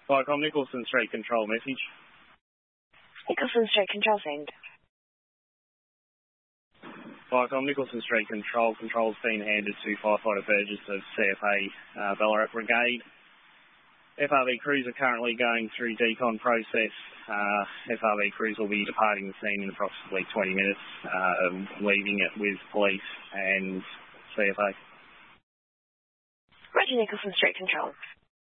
Viacom Nicholson Street Control message. Nicholson Street Control send. Viacom Nicholson Street Control. Control's been handed to Firefighter Burgess of CFA Ballarat Brigade. FRV crews are currently going through decon process. FRV crews will be departing the scene in approximately 20 minutes, leaving it with police and CFA. Roger, Nicholson Street Control.